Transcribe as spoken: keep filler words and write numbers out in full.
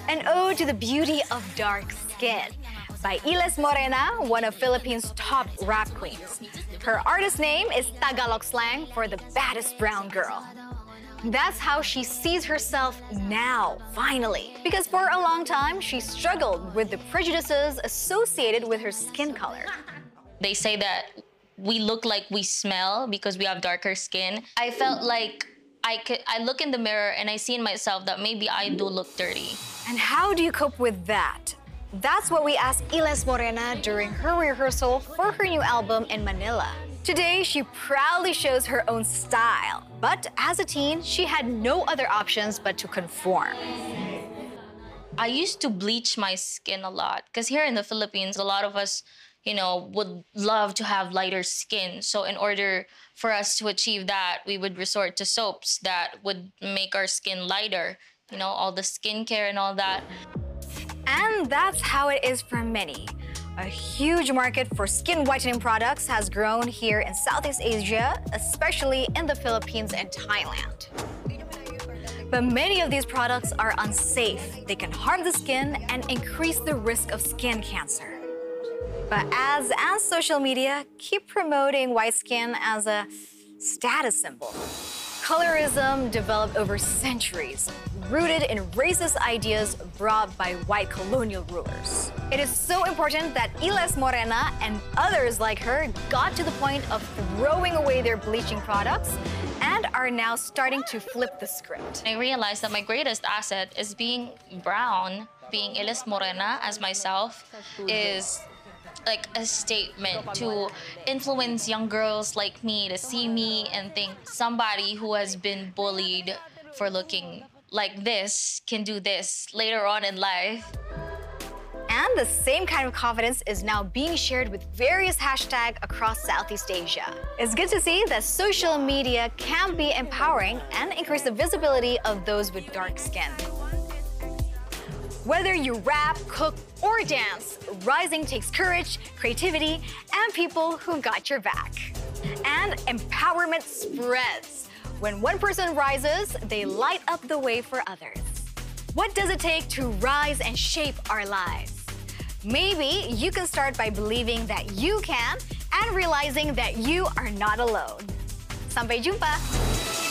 An ode to the beauty of dark skin by Iles Morena, one of Philippines' top rap queens. Her artist name is Tagalog slang for the baddest brown girl. That's how she sees herself now, finally. Because for a long time, she struggled with the prejudices associated with her skin color. They say that we look like we smell because we have darker skin. I felt like I could, I look in the mirror and I see in myself that maybe I do look dirty. And how do you cope with that? That's what we asked Iles Morena during her rehearsal for her new album in Manila. Today, she proudly shows her own style. But as a teen, she had no other options but to conform. I used to bleach my skin a lot because here in the Philippines, a lot of us, you know, would love to have lighter skin. So in order for us to achieve that, we would resort to soaps that would make our skin lighter. You know, all the skincare and all that. And that's how it is for many. A huge market for skin whitening products has grown here in Southeast Asia, especially in the Philippines and Thailand. But many of these products are unsafe. They can harm the skin and increase the risk of skin cancer. But ads and social media keep promoting white skin as a status symbol. Colorism developed over centuries, rooted in racist ideas brought by white colonial rulers. It is so important that Iles Morena and others like her got to the point of throwing away their bleaching products and are now starting to flip the script. I realized that my greatest asset is being brown, being Iles Morena as myself is like a statement to influence young girls like me to see me and think somebody who has been bullied for looking like this can do this later on in life. And the same kind of confidence is now being shared with various hashtags across Southeast Asia. It's good to see that social media can be empowering and increase the visibility of those with dark skin. Whether you rap, cook, or dance, rising takes courage, creativity, and people who got your back. And empowerment spreads. When one person rises, they light up the way for others. What does it take to rise and shape our lives? Maybe you can start by believing that you can and realizing that you are not alone. Sampai jumpa!